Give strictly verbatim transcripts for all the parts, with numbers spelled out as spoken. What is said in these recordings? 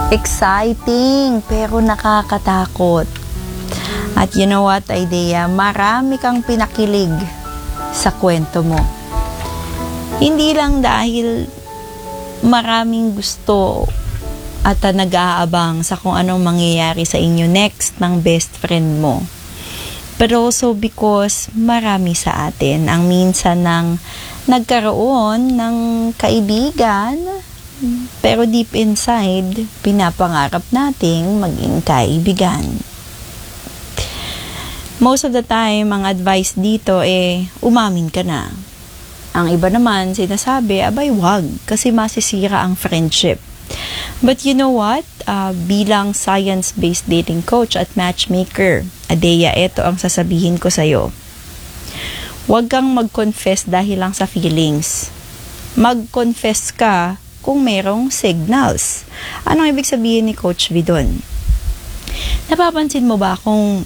Exciting, pero nakakatakot. At you know what, Idea? Marami kang pinakilig sa kwento mo. Hindi lang dahil maraming gusto at uh, nag-aabang sa kung anong mangyayari sa inyo next ng best friend mo. But also because marami sa atin ang minsan ng nagkaroon ng kaibigan, pero deep inside, pinapangarap nating maging kaibigan. Most of the time, ang advice dito eh, umamin ka na. Ang iba naman, sinasabi, abay wag, kasi masisira ang friendship. But you know what? Uh, bilang science-based dating coach at matchmaker, Adea, ito ang sasabihin ko sa'yo. Huwag kang mag-confess dahil lang sa feelings. Mag-confess ka kung merong signals. Anong ibig sabihin ni Coach V doon? Napapansin mo ba kung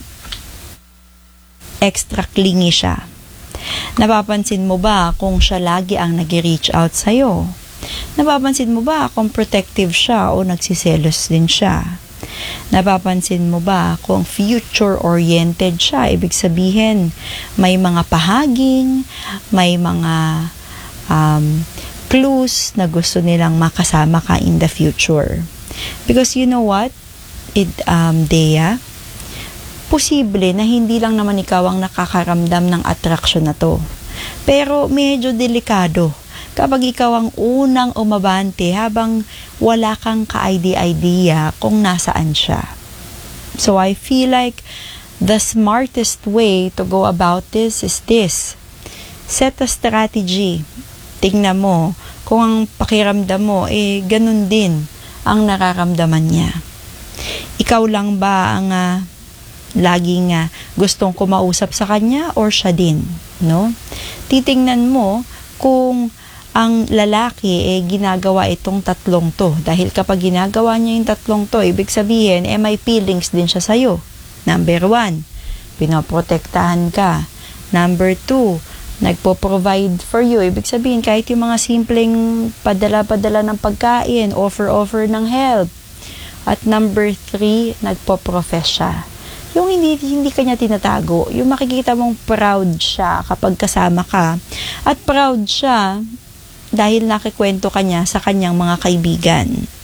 extra clingy siya? Napapansin mo ba kung siya lagi ang nag-reach out sa'yo? Napapansin mo ba kung protective siya o nagsiselos din siya? Napapansin mo ba kung future-oriented siya? Ibig sabihin, may mga pahaging, may mga um, clues na gusto nilang makasama ka in the future. Because you know what, it, um, Dea, posible na hindi lang naman ikaw ang nakakaramdam ng attraction na to. Pero medyo delikado kapag ikaw ang unang umabante habang wala kang ka-idea kung nasaan siya. So I feel like the smartest way to go about this is this. Set a strategy. Tingnan mo kung ang pakiramdam mo, eh ganun din ang nararamdaman niya. Ikaw lang ba ang uh, laging uh, gustong kumausap sa kanya or siya din? No? Titingnan mo kung ang lalaki eh ginagawa itong tatlong to. Dahil kapag ginagawa niya yung tatlong to, ibig sabihin eh may feelings din siya sa'yo. Number one, pinoprotektahan ka. Number two, nagpo-provide for you. Ibig sabihin, kahit yung mga simpleng padala-padala ng pagkain, offer-offer ng help. At number three, nagpo-profess siya. Yung hindi, hindi kanya tinatago. Yung makikita mong proud siya kapag kasama ka. At proud siya dahil nakikwento kanya sa kanyang mga kaibigan.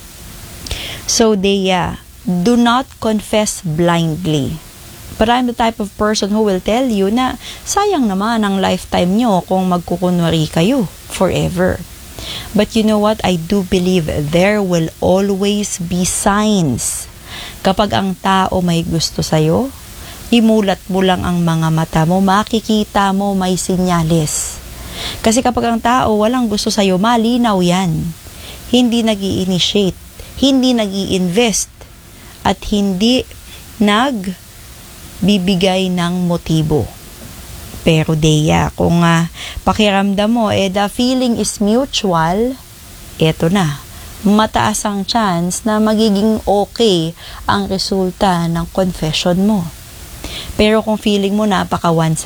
So, Dea, do not confess blindly. But I'm the type of person who will tell you na sayang naman ang lifetime nyo kung magkukunwari kayo forever. But you know what? I do believe there will always be signs. Kapag ang tao may gusto sa'yo, imulat mo lang ang mga mata mo, makikita mo may sinyales. Kasi kapag ang tao walang gusto sa'yo, malinaw yan. Hindi nag-i-initiate, hindi nag-i-invest, at hindi nag bibigay ng motibo. Pero Dea, kung uh, pakiramdam mo, eh the feeling is mutual, eto na. Mataas ang chance na magiging okay ang resulta ng confession mo. Pero kung feeling mo napaka one